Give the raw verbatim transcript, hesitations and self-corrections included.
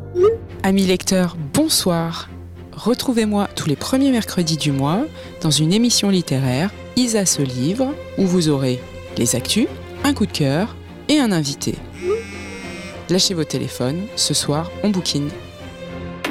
Amis lecteurs, bonsoir. Retrouvez-moi tous les premiers mercredis du mois dans une émission littéraire Isa se livre, où vous aurez les actus, un coup de cœur et un invité. Lâchez vos téléphones, ce soir on bouquine.